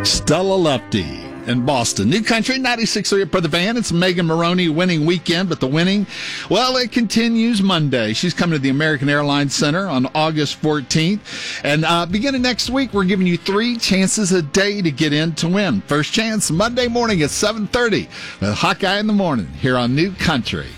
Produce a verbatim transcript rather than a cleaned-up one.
Stella Lefty in Boston. New Country, ninety-six point three for the van. It's Megan Maroney winning weekend, but the winning, well, it continues Monday. She's coming to the American Airlines Center on August fourteenth. And uh, beginning next week, we're giving you three chances a day to get in to win. First chance, Monday morning at seven thirty with Hawkeye in the Morning here on New Country.